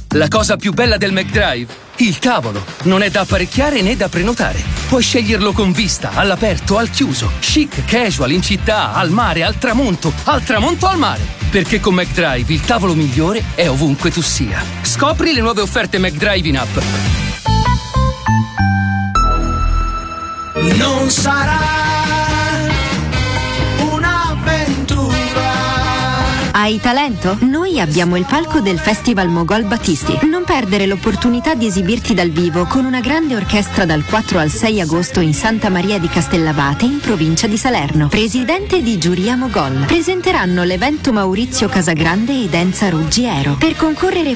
La cosa più bella del McDrive? Il tavolo. Non è da apparecchiare né da prenotare. Puoi sceglierlo con vista, all'aperto, al chiuso, chic, casual, in città, al mare, al tramonto al mare. Perché con McDrive il tavolo migliore è ovunque tu sia. Scopri le nuove offerte McDrive in app. Non sarà Hai talento? Noi abbiamo il palco del Festival Mogol Battisti. Non perdere l'opportunità di esibirti dal vivo con una grande orchestra dal 4 al 6 agosto in Santa Maria di Castellabate, in provincia di Salerno. Presidente di giuria Mogol. Presenteranno l'evento Maurizio Casagrande ed Enza Ruggiero. Per concorrere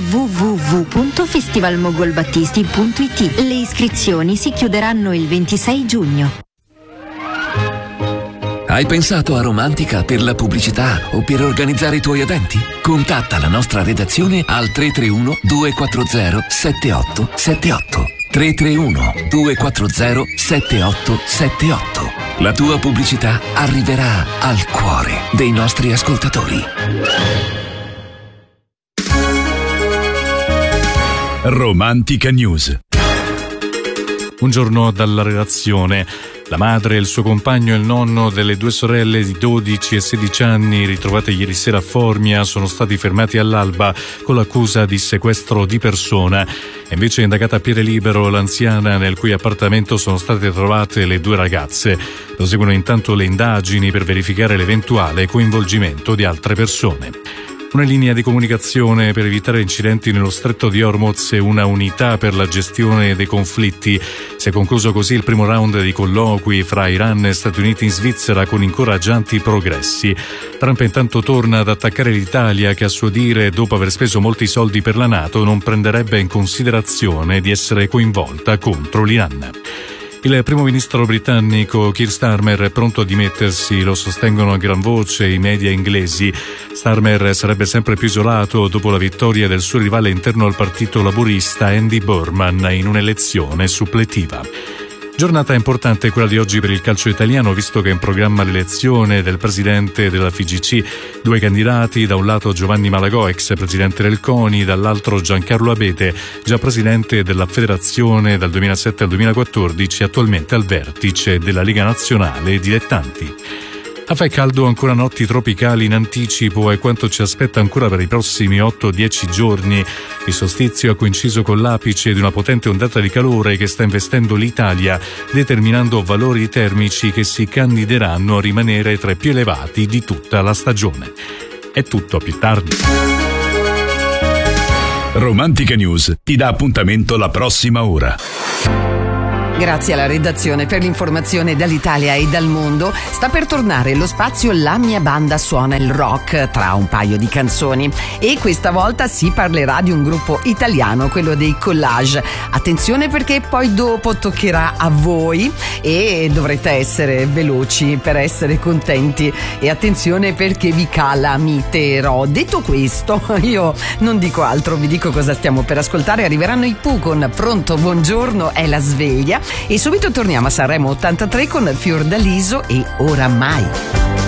www.festivalmogolbattisti.it. Le iscrizioni si chiuderanno il 26 giugno. Hai pensato a Romantica per la pubblicità o per organizzare i tuoi eventi? Contatta la nostra redazione al 331 240 7878. 331 240 7878. La tua pubblicità arriverà al cuore dei nostri ascoltatori. Romantica News. Un giorno dalla redazione. La madre, il suo compagno e il nonno delle due sorelle di 12 e 16 anni ritrovate ieri sera a Formia sono stati fermati all'alba con l'accusa di sequestro di persona. È invece indagata a piede libero l'anziana nel cui appartamento sono state trovate le due ragazze. Proseguono intanto le indagini per verificare l'eventuale coinvolgimento di altre persone. Una linea di comunicazione per evitare incidenti nello stretto di Hormuz e una unità per la gestione dei conflitti. Si è concluso così il primo round di colloqui fra Iran e Stati Uniti in Svizzera con incoraggianti progressi. Trump intanto torna ad attaccare l'Italia che, a suo dire, dopo aver speso molti soldi per la NATO, non prenderebbe in considerazione di essere coinvolta contro l'Iran. Il primo ministro britannico Keir Starmer è pronto a dimettersi, lo sostengono a gran voce i media inglesi. Starmer sarebbe sempre più isolato dopo la vittoria del suo rivale interno al partito laburista Andy Burnham in un'elezione suppletiva. Giornata importante quella di oggi per il calcio italiano, visto che è in programma l'elezione del presidente della FIGC. Due candidati, da un lato Giovanni Malagò, ex presidente del CONI, dall'altro Giancarlo Abete, già presidente della federazione dal 2007 al 2014, attualmente al vertice della Lega Nazionale Dilettanti. A fa caldo, ancora notti tropicali in anticipo e quanto ci aspetta ancora per i prossimi 8-10 giorni. Il solstizio ha coinciso con l'apice di una potente ondata di calore che sta investendo l'Italia, determinando valori termici che si candideranno a rimanere tra i più elevati di tutta la stagione. È tutto, a più tardi. Romantica News ti dà appuntamento la prossima ora. Grazie alla redazione per l'informazione dall'Italia e dal mondo. Sta per tornare lo spazio La mia banda suona il rock, tra un paio di canzoni, e questa volta si parlerà di un gruppo italiano, quello dei Collage. Attenzione, perché poi dopo toccherà a voi e dovrete essere veloci per essere contenti, e attenzione perché vi calamiterò. Detto questo, io non dico altro, vi dico cosa stiamo per ascoltare. Arriveranno i Pooh con Pronto buongiorno è la sveglia, e subito torniamo a Sanremo 83 con Fiordaliso e Oramai.